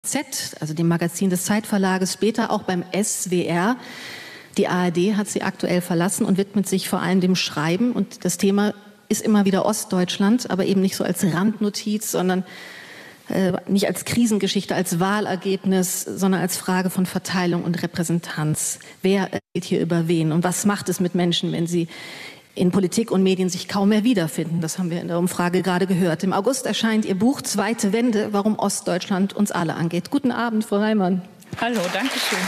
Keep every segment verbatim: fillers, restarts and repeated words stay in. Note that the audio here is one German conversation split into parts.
Z, also dem Magazin des Zeitverlages, später auch beim S W R. Die A R D hat sie aktuell verlassen und widmet sich vor allem dem Schreiben. Und das Thema ist immer wieder Ostdeutschland, aber eben nicht so als Randnotiz, sondern äh, nicht als Krisengeschichte, als Wahlergebnis, sondern als Frage von Verteilung und Repräsentanz. Wer geht hier über wen und was macht es mit Menschen, wenn sie in Politik und Medien sich kaum mehr wiederfinden? Das haben wir in der Umfrage gerade gehört. Im August erscheint Ihr Buch Zweite Wende, warum Ostdeutschland uns alle angeht. Guten Abend, Frau Reimann. Hallo, danke schön.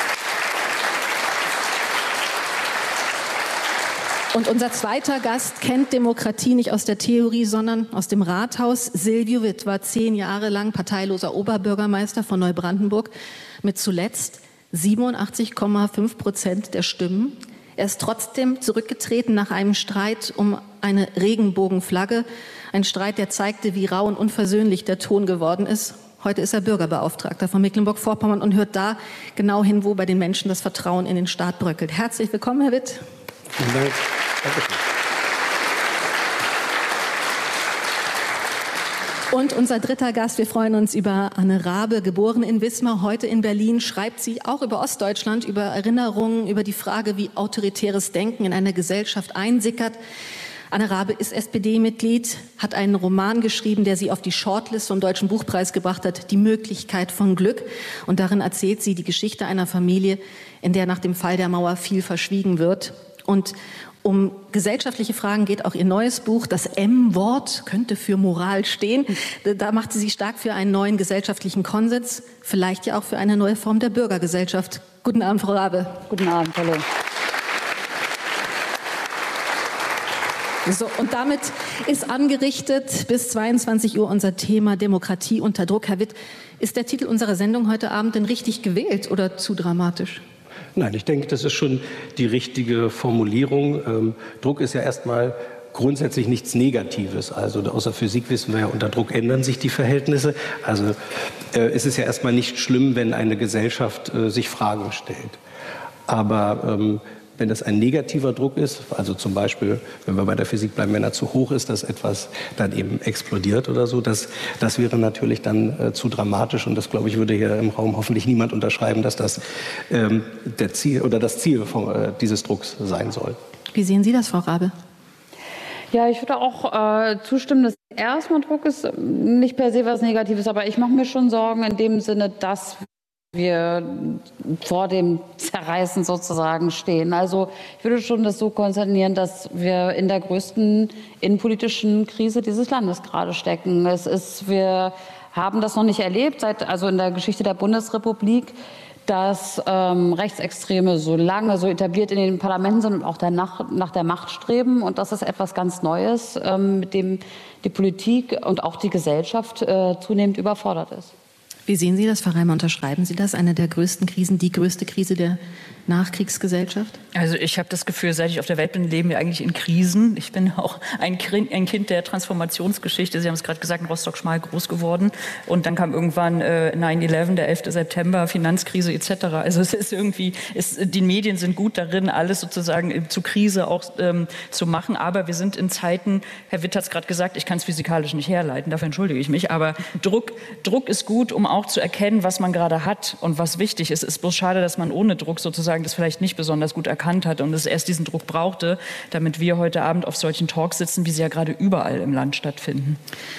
Und unser zweiter Gast kennt Demokratie nicht aus der Theorie, sondern aus dem Rathaus. Silvio Witt war zehn Jahre lang parteiloser Oberbürgermeister von Neubrandenburg mit zuletzt siebenundachtzig Komma fünf Prozent der Stimmen. Er ist trotzdem zurückgetreten nach einem Streit um eine Regenbogenflagge. Ein Streit, der zeigte, wie rau und unversöhnlich der Ton geworden ist. Heute ist er Bürgerbeauftragter von Mecklenburg-Vorpommern und hört da genau hin, wo bei den Menschen das Vertrauen in den Staat bröckelt. Herzlich willkommen, Herr Witt. Vielen Dank. Dankeschön. Und unser dritter Gast, wir freuen uns über Anne Raabe, geboren in Wismar, heute in Berlin, schreibt sie auch über Ostdeutschland, über Erinnerungen, über die Frage, wie autoritäres Denken in eine Gesellschaft einsickert. Anne Raabe ist S P D-Mitglied, hat einen Roman geschrieben, der sie auf die Shortlist vom Deutschen Buchpreis gebracht hat, Die Möglichkeit von Glück. Und darin erzählt sie die Geschichte einer Familie, in der nach dem Fall der Mauer viel verschwiegen wird. Und um gesellschaftliche Fragen geht auch ihr neues Buch. Das M-Wort könnte für Moral stehen. Da macht sie sich stark für einen neuen gesellschaftlichen Konsens, vielleicht ja auch für eine neue Form der Bürgergesellschaft. Guten Abend, Frau Raabe. Guten Abend, hallo. So, und damit ist angerichtet bis zweiundzwanzig Uhr unser Thema Demokratie unter Druck. Herr Witt, ist der Titel unserer Sendung heute Abend denn richtig gewählt oder zu dramatisch? Nein, ich denke, das ist schon die richtige Formulierung. Ähm, Druck ist ja erstmal grundsätzlich nichts Negatives. Also außer Physik wissen wir ja, unter Druck ändern sich die Verhältnisse. Also äh, es ist ja erstmal nicht schlimm, wenn eine Gesellschaft äh, sich Fragen stellt. Aber ähm, wenn das ein negativer Druck ist, also zum Beispiel, wenn wir bei der Physik bleiben, wenn er zu hoch ist, dass etwas dann eben explodiert oder so, das, das wäre natürlich dann äh, zu dramatisch. Und das, glaube ich, würde hier im Raum hoffentlich niemand unterschreiben, dass das ähm, der Ziel oder das Ziel von, äh, dieses Drucks sein soll. Wie sehen Sie das, Frau Raabe? Ja, ich würde auch äh, zustimmen, dass erstmal Druck ist nicht per se was Negatives, aber ich mache mir schon Sorgen in dem Sinne, dass wir vor dem Zerreißen sozusagen stehen. Also ich würde schon das so konzernieren, dass wir in der größten innenpolitischen Krise dieses Landes gerade stecken. Es ist, wir haben das noch nicht erlebt, seit, also in der Geschichte der Bundesrepublik, dass ähm, Rechtsextreme so lange so etabliert in den Parlamenten sind und auch danach, nach der Macht streben. Und das ist etwas ganz Neues, ähm, mit dem die Politik und auch die Gesellschaft äh, zunehmend überfordert ist. Wie sehen Sie das, Frau Reimann? Unterschreiben Sie das? Eine der größten Krisen, die größte Krise der Nachkriegsgesellschaft? Also ich habe das Gefühl, seit ich auf der Welt bin, leben wir eigentlich in Krisen. Ich bin auch ein Kind der Transformationsgeschichte. Sie haben es gerade gesagt, in Rostock-Schmal groß geworden. Und dann kam irgendwann äh, neun elf, der elfte September, Finanzkrise et cetera. Also es ist irgendwie, es, die Medien sind gut darin, alles sozusagen zu Krise auch ähm, zu machen. Aber wir sind in Zeiten, Herr Witt hat es gerade gesagt, ich kann es physikalisch nicht herleiten, dafür entschuldige ich mich. Aber Druck, Druck ist gut, um auch zu erkennen, was man gerade hat und was wichtig ist. Es ist bloß schade, dass man ohne Druck sozusagen das vielleicht nicht besonders gut erkannt hat und es erst diesen Druck brauchte, damit wir heute Abend auf solchen Talks sitzen, wie sie ja gerade überall im Land stattfinden.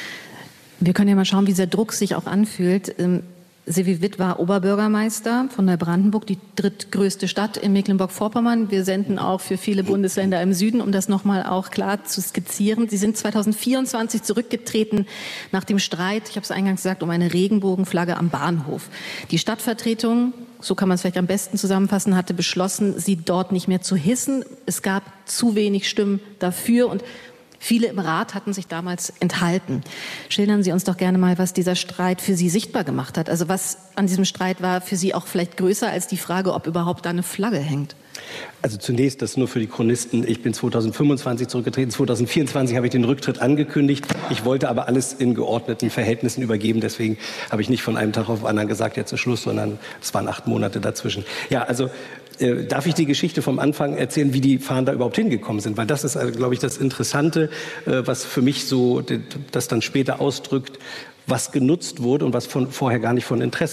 Wir können ja mal schauen, wie dieser Druck sich auch anfühlt. Silvio Witt war Oberbürgermeister von Neubrandenburg, die drittgrößte Stadt in Mecklenburg-Vorpommern. Wir senden auch für viele Bundesländer im Süden, um das nochmal auch klar zu skizzieren. Sie sind zweitausendvierundzwanzig zurückgetreten nach dem Streit, ich habe es eingangs gesagt, um eine Regenbogenflagge am Bahnhof. Die Stadtvertretung, so kann man es vielleicht am besten zusammenfassen, hatte beschlossen, sie dort nicht mehr zu hissen. Es gab zu wenig Stimmen dafür und viele im Rat hatten sich damals enthalten. Schildern Sie uns doch gerne mal, was dieser Streit für Sie sichtbar gemacht hat. Also was an diesem Streit war für Sie auch vielleicht größer als die Frage, ob überhaupt da eine Flagge hängt? Also zunächst, das nur für die Chronisten. Ich bin zweitausendfünfundzwanzig zurückgetreten. zweitausendvierundzwanzig habe ich den Rücktritt angekündigt. Ich wollte aber alles in geordneten Verhältnissen übergeben. Deswegen habe ich nicht von einem Tag auf den anderen gesagt, jetzt ist Schluss, sondern es waren acht Monate dazwischen. Ja, also äh, darf ich die Geschichte vom Anfang erzählen, wie die Fahnen da überhaupt hingekommen sind? Weil das ist, also, glaube ich, das Interessante, äh, was für mich so das dann später ausdrückt, was genutzt wurde und was von, vorher gar nicht von Interesse